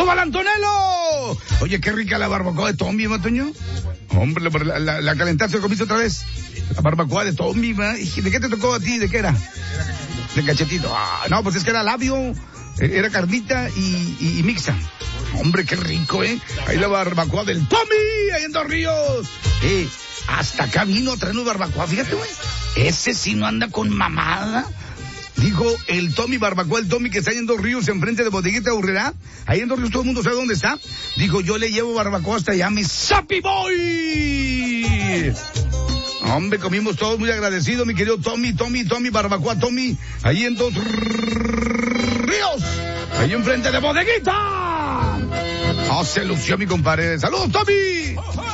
¡súbala, Antonello! Oye, qué rica la barbacoa de Tommy, ¿no, Toño? Hombre, la calentaste el comienzo otra vez. La barbacoa de Tommy, ¿va? ¿De qué te tocó a ti? ¿De qué era? De cachetito. Ah, no, pues es que era labio, era carnita y mixta. Hombre, qué rico, ¿eh? Ahí la barbacoa del Tommy, ahí en Dos Ríos. Hasta acá vino a traernos barbacoa, fíjate, güey. Ese sí no anda con mamada. Dijo el Tommy Barbacoa, el Tommy que está ahí en Dos Ríos, enfrente de Bodeguita Urrera. Ahí en Dos Ríos todo el mundo sabe dónde está. Dijo, yo le llevo barbacoa hasta allá, mi Sapi Boy. Hombre, comimos todos muy agradecidos, mi querido Tommy Barbacoa, Tommy, ahí en Dos Ríos, ahí enfrente de Bodeguita. Oh, se lució mi compadre. ¡Saludos, Tommy!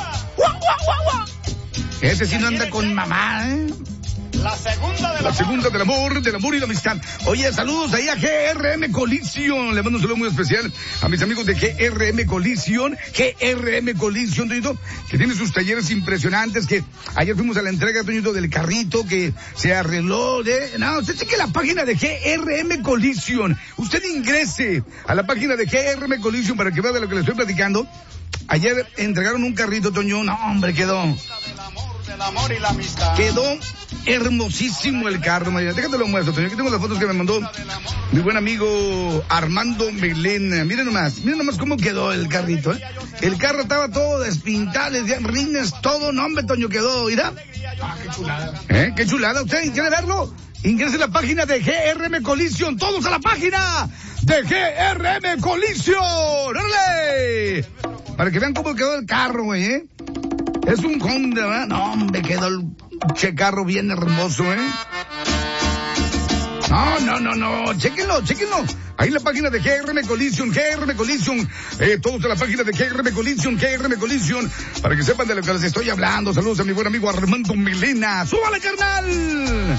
Ese sí no anda con mamá, ¿eh? La segunda del amor y la amistad. Oye, saludos ahí a GRM Collision. Le mando un saludo muy especial a mis amigos de GRM Collision, Toñito, que tiene sus talleres impresionantes, que ayer fuimos a la entrega, Toñito, del carrito que se arregló. No, usted cheque la página de GRM Collision. Usted ingrese a la página de GRM Collision para que vea de lo que le estoy platicando. Ayer entregaron un carrito, Toño. No, hombre, quedó hermosísimo el carro, María. Déjate lo muestro, Toño. Aquí tengo las fotos que me mandó mi buen amigo Armando Melena. Miren nomás cómo quedó el carrito, ¿eh? El carro estaba todo despintado, rines, todo, no, hombre, Toño, quedó, mira. Qué chulada. Qué chulada. ¿Usted quiere verlo? Ingrese a la página de GRM Collision. Todos a la página de GRM Collision. ¡Órale! Para que vean cómo quedó el carro, güey, ¿eh? Es un Honda, ¿verdad? No, hombre, quedó el carro bien hermoso, ¿eh? No, chéquenlo. Ahí en la página de GRM Collision. Todos en la página de GRM Collision, para que sepan de lo que les estoy hablando. Saludos a mi buen amigo Armando Milena. ¡Súbale, carnal!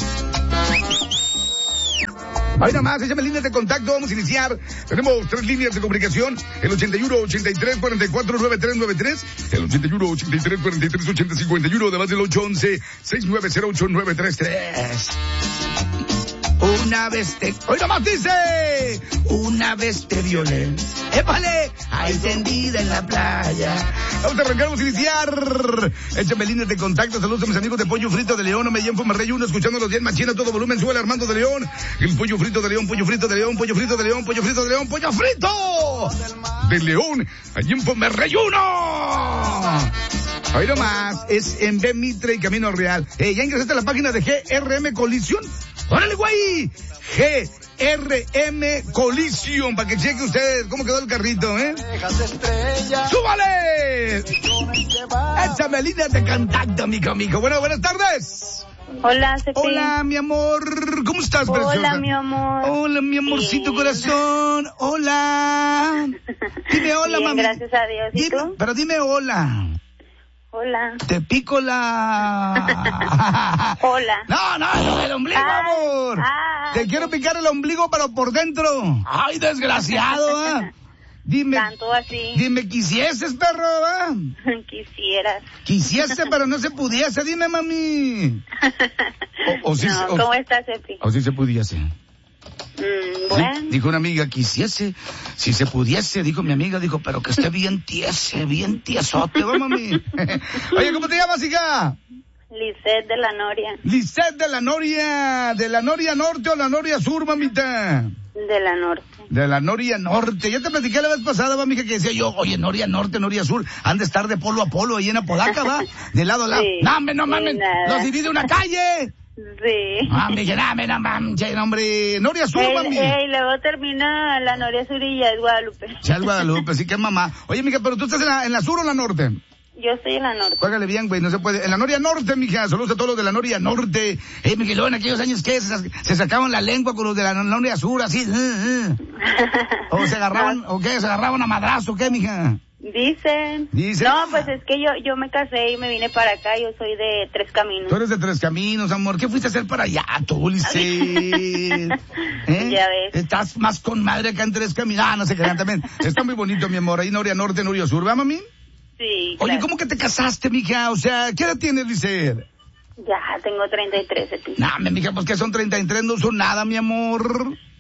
Ahí nada más, échame líneas de contacto, vamos a iniciar. Tenemos 3 líneas de comunicación, el 81-83-44-9393, el 81-83-43-80-51, además del 811-6908-933. Una vez hoy nomás dice, una vez te violé, épale, ahí tendida en la playa. Vamos a arrancar, vamos a iniciar. Échame líneas de contacto, saludos a mis amigos de Pollo Frito de León, me llamo Marrey 1, escuchando los 10 machina, todo volumen, sube Armando de León, el Pollo Frito de León, Pollo Frito de León, Pollo Frito de León, Pollo Frito de León, Pollo Frito de León, allí en Pomerrey 1. Hoy nomás, es en B Mitre y Camino Real. ¿Ya ingresaste a la página de GRM Collision? ¡Órale, güey! GRM Collision, para que cheque usted cómo quedó el carrito, ¿eh? ¡Súbale! Échame líneas de contacto, mijo. Bueno, buenas tardes. Hola, Cepi. Hola, mi amor. ¿Cómo estás, preciosa? Hola, mi amor. Hola, mi amorcito corazón. Hola. Dime hola, bien, mami. Gracias a Dios. ¿Y tú? Pero dime hola. Hola. Te pico la... Hola. No, el ombligo, amor. Te quiero picar el ombligo, pero por dentro. Ay, desgraciado, ¿eh? Dime. Tanto así. Dime, ¿quisieses, perro, eh? Quisieras. Quisiese, pero no se pudiese, dime, mami. ¿Cómo estás, Epi? O si se pudiese. Bueno. Sí, dijo una amiga, quisiese, si se pudiese, dijo mi amiga, dijo, pero que esté bien tiesote, ¿va, mami? Oye, ¿cómo te llamas, hija? Lisette de la Noria. Lisette de la Noria Norte o la Noria Sur, mamita. De la Norte. De la Noria Norte. Ya te platiqué la vez pasada, va, mija, que decía yo, oye, Noria Norte, Noria Sur, han de estar de polo a polo ahí en Apodaca, va, de lado a lado. Sí, No mames, los divide una calle. Sí. Mami, hombre, Noria Sur, mami. Luego termina la Noria Sur y ya es Guadalupe. Ya es Guadalupe, sí que es mamá. Oye, mija, pero tú estás en la Sur o en la Norte. Yo estoy en la Norte. Juégale bien, güey, no se puede. En la Noria Norte, mija, saludos a todos los de la Noria Norte. Miguelón, en aquellos años que se sacaban la lengua con los de la Noria Sur, así. O se agarraban, o qué, se agarraban a madrazo, ¿qué, mija? Dicen. No, pues es que yo me casé y me vine para acá, yo soy de Tres Caminos. Tú eres de Tres Caminos, amor. ¿Qué fuiste a hacer para allá, tú, Lisset? Ya ves. Estás más con madre acá en Tres Caminos. No se crean también. Está muy bonito, mi amor. Ahí Noria Norte, Noria Sur, ¿va, mami? Sí, Oye, claro. ¿cómo que te casaste, mija? O sea, ¿qué edad tienes, Lisset? Ya, tengo 33, Epi. No, mija, pues que son 33, no son nada, mi amor.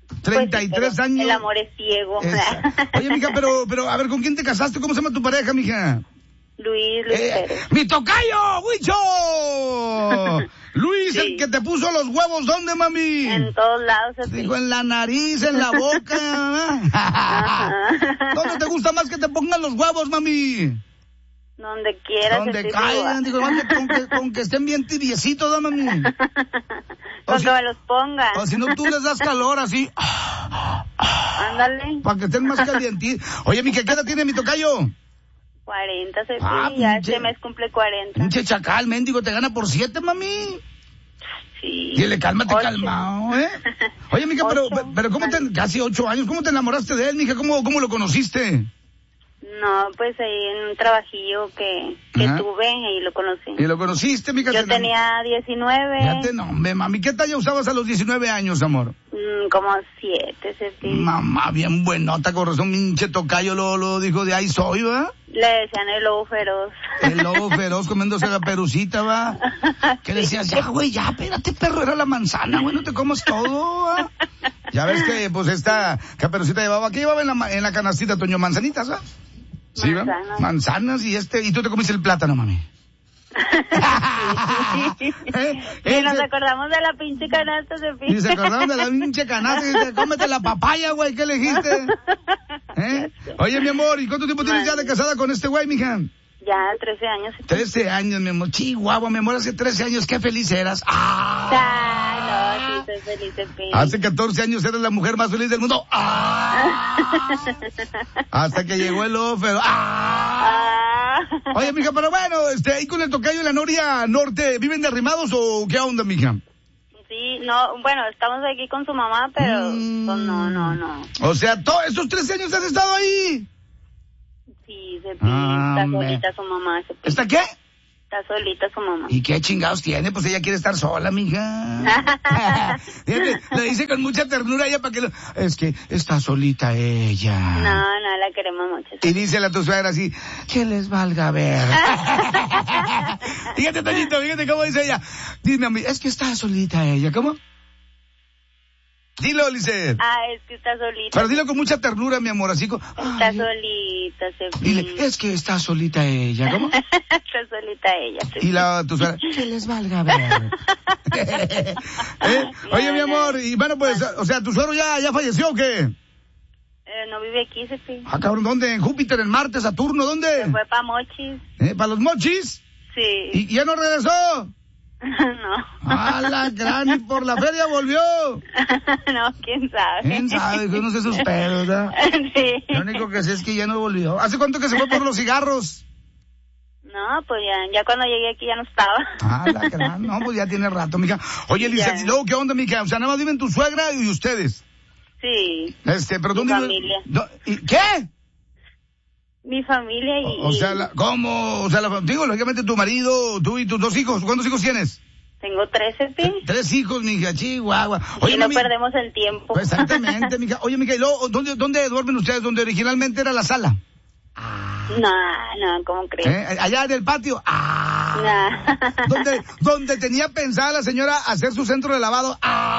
33 pues, años. El amor es ciego. Oye, mija, pero, a ver, ¿con quién te casaste? ¿Cómo se llama tu pareja, mija? Luis Pérez. ¡Mi tocayo, Huicho! Luis, sí. El que te puso los huevos, ¿dónde, mami? En todos lados. Digo, en la nariz, en la boca. ¿Dónde te gusta más que te pongan los huevos, mami? Donde quieras. Donde caigan, digo, con que estén bien tibiecitos, ¿no, mami? Con que me los pongan. O si no, tú les das calor así. Ándale. Para que estén más calientitos. Oye, mi, ¿qué edad tiene mi tocayo? 40, ya este mes cumple 40. Pinche chacal, mendigo, te gana por 7, mami. Sí. Dile, cálmate, 8. Calmado, ¿eh? Oye, mija, pero ¿cómo casi 8 años, ¿cómo te enamoraste de él, mija? ¿Cómo lo conociste? No, pues ahí en un trabajillo que tuve y lo conocí. ¿Y lo conociste, mija? Yo tenía 19. Fíjate, no, mami, ¿qué talla usabas a los 19 años, amor? Como 7, sí. Mamá, bien buenota, con razón, pinche tocayo lo dijo de ahí soy, ¿va? Le decían el lobo feroz. El lobo feroz comiéndose la perucita, ¿va? Que le decías, ya, güey, ya, espérate, perro, era la manzana, güey, no te comas todo, ¿va? Ya ves que, pues, esta caperucita llevaba, ¿qué llevaba en la canastita, Toño? Manzanitas, ¿va? Sí, ¿va? Manzanas y tú te comiste el plátano, mami. Y nos acordamos de la pinche canasta de pinche. Y se acordaron de la pinche canasta y dice, cómete la papaya, güey, ¿qué elegiste? Oye, mi amor, ¿y cuánto tiempo tienes ya de casada con este güey, mija? Ya, 13 años. 13 años, mi amor. Chihuahua, mi amor, hace 13 años, qué feliz eras. No, sí, soy feliz, Hace 14 años eres la mujer más feliz del mundo. Hasta que llegó el ófero. Oye, mija, pero bueno, ahí con el tocayo y la Noria Norte, ¿viven derrimados o qué onda, mija? Sí, no, bueno, estamos aquí con su mamá, pero pues no. O sea, ¿estos 13 años has estado ahí? Sí, está solita su mamá. ¿Está qué? Está solita su mamá. ¿Y qué chingados tiene? Pues ella quiere estar sola, mija. Fíjate, le dice con mucha ternura a ella para que es que está solita ella. No, la queremos mucho. Y dísele a tu suegra así, que les valga ver. Fíjate, Toñito, fíjate cómo dice ella. Dime a mí, es que está solita ella, ¿cómo? Dilo, Lice. Es que está solita. Pero dilo con mucha ternura, mi amor, así como... Está solita, Dile, es que está solita ella, ¿cómo? Está solita ella, Y tu suegra, que les valga ver. Oye, mi amor, y bueno, pues, o sea, ¿tu suegro ya falleció o qué? No vive aquí, Cepi. Cabrón, ¿dónde? ¿En Júpiter, en Marte, Saturno, dónde? Se fue para Mochis. ¿Para los Mochis? Sí. ¿Y ya no regresó? No. La gran, y por la feria volvió. No, quién sabe. ¿Quién sabe? Que no sé sus pedos, ¿verdad? Sí. Lo único que sé es que ya no volvió. ¿Hace cuánto que se fue por los cigarros? No, pues ya cuando llegué aquí ya no estaba. La gran, no, pues ya tiene rato, mija. Oye, Lizeth, ¿y luego qué onda, mija? O sea, nada más viven tu suegra y ustedes. Sí. Pero ¿dónde viven? Mi familia. ¿Qué? Mi familia y... O sea, ¿cómo? O sea, digo, lógicamente tu marido, tú y tus 2 hijos. ¿Cuántos hijos tienes? Tengo 13, ¿sí? 3 hijos, mija, Chihuahua. Oye, y no perdemos el tiempo. Pues exactamente, mija. Oye, mija, ¿y luego dónde duermen ustedes? ¿Dónde originalmente era la sala? No, ¿cómo crees? Allá en el patio. Donde tenía pensada la señora hacer su centro de lavado.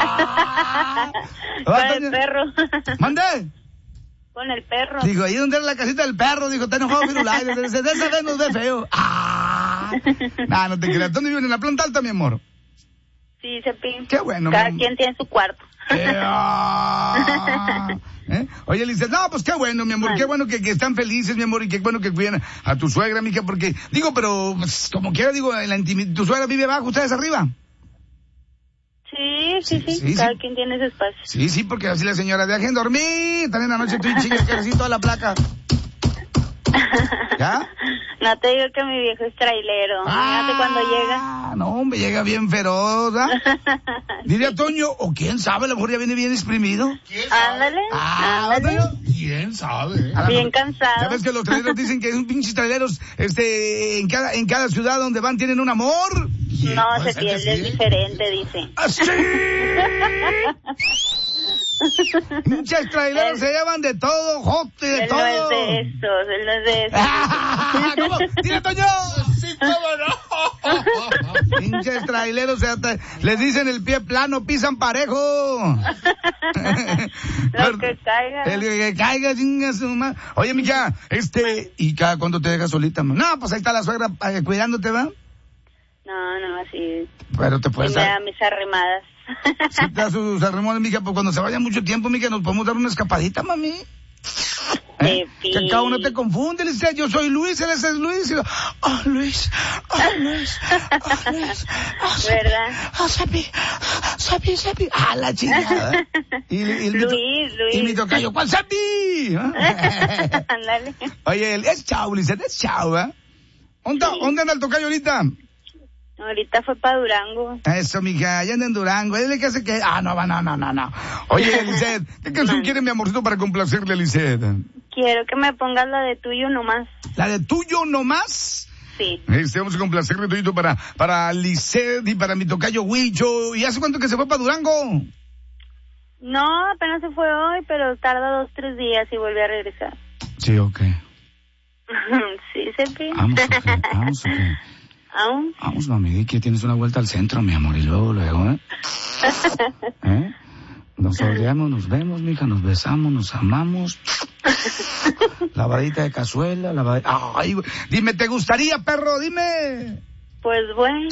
Con el perro. ¿Mande? Con el perro. Digo, ahí donde era la casita del perro, dijo, está enojado Firulais, de esa vez nos ve feo. No te creas. ¿Dónde viven? ¿En la planta alta, mi amor? Sí, Cepín. Qué bueno. Cada quien tiene su cuarto. Oye, Lizeth, no, pues qué bueno, mi amor, qué bueno que están felices, mi amor, y qué bueno que cuiden a tu suegra, mija, porque, digo, pero, pues, como quiera, digo, en la intimidad, ¿tu suegra vive abajo, ustedes arriba? Sí, cada quien tiene su espacio. Sí, porque así la señora, dejen dormir, están en la noche tú y chingas que así toda la placa. ¿Ya? No te digo que mi viejo es trailero. Fíjate cuando llega. No, hombre, llega bien feroz, Dile a Toño, o quién sabe, a lo mejor ya viene bien exprimido. Ándale. ¿Quién sabe? Bien cansado. Ya ves que los traileros dicen que es un pinche traileros, en cada ciudad donde van tienen un amor. No, se pierde, es diferente, dice. ¡Así! Pinches traileros se llevan de todo, jote, de todo. Él no es de esos. ¿Cómo? ¡Dile, Toño! Sí, cómo no. Pinches traileros, les dicen el pie plano, pisan parejo. Lo que caiga. El que caiga, chinga su madre. Oye, mija, ¿y cada cuándo te dejas solita? No, pues ahí está la suegra cuidándote, ¿va? No, así. Pero te puedes dar. Me da mis arrimadas. Si te da sus arrimones, mija, pues cuando se vaya mucho tiempo, mija, nos podemos dar una escapadita, mami. Que cada uno te confunde, le dice, yo soy Luis, él es Luis, y yo, Luis, Sepi, la chingada. Luis. Y mi tocayo, ¿cuál Sepi? Ándale. Oye, es chau, Lisette, es chau, ¿eh? ¿Dónde anda el tocayo ahorita? Ahorita fue para Durango. Eso, mija, ya anda en Durango. Dile que hace que... no. Oye, Lisette, ¿qué canción quiere mi amorcito para complacerle a Lisette? Quiero que me pongas la de Tuyo Nomás. ¿La de Tuyo Nomás? Sí. Vamos a complacerle tuyito para Lisette y para mi tocayo Huicho. ¿Y hace cuánto que se fue para Durango? No, apenas se fue hoy, pero tarda 2-3 días y vuelve a regresar. Sí, ok. Sí, Sepi. Vamos, ok. Vamos, mami, que tienes una vuelta al centro, mi amor, y luego, ¿eh? Nos odiamos, nos vemos, mija, nos besamos, nos amamos. Lavadita de cazuela, Ay, dime, ¿te gustaría, perro? Dime. Pues bueno.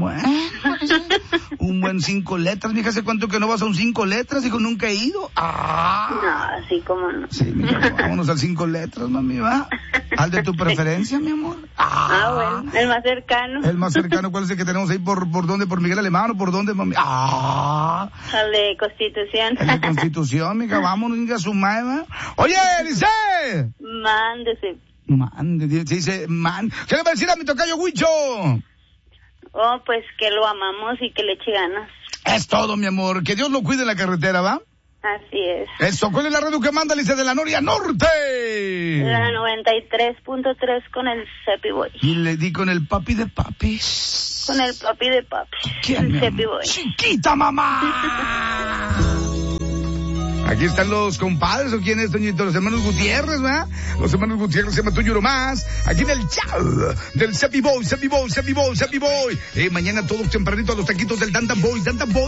Un buen 5 letras, mija, ¿hace cuánto que no vas a un 5 letras? Dijo, nunca he ido. No, así como no. Sí, mija, vámonos al 5 letras, mami, ¿va? ¿Al de tu preferencia, mi amor? Bueno, el más cercano. El más cercano, ¿cuál es el que tenemos ahí? ¿Por dónde? ¿Por Miguel Alemán o por dónde, mami? Al de Constitución. El de Constitución, mija, vámonos, mija, su madre, ¿va? Oye, Lice. Mándese. Dice, ¿qué le va a decir a mi tocayo Huicho? Pues que lo amamos y que le eche ganas. Es todo, mi amor. Que Dios lo cuide en la carretera, ¿va? Así es. Eso, ¿cuál es la radio que manda, Lice, de la Noria Norte? La 93.3 con el Sepi Boy. Y le di con el papi de papis. Con el papi de papis. ¿Quién? El Sepi Boy. ¡Chiquita, mamá! Aquí están los compadres, ¿o quién es, Toñito? Los hermanos Gutiérrez, ¿verdad? Los hermanos Gutiérrez se llama Tuyo Nomás. Aquí en el chau del Sepi Boy. Mañana todos tempranito a los taquitos del Dandan Boys.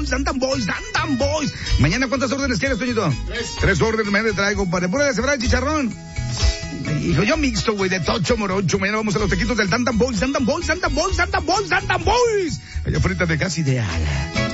Mañana, ¿cuántas órdenes quieres, Toñito? 3 órdenes, me traigo, compadre. Pura de cebra de chicharrón. Hijo, yo mixto, güey, de tocho, morocho. Mañana vamos a los taquitos del Dandan Boys. Allá frente de Casa Ideal.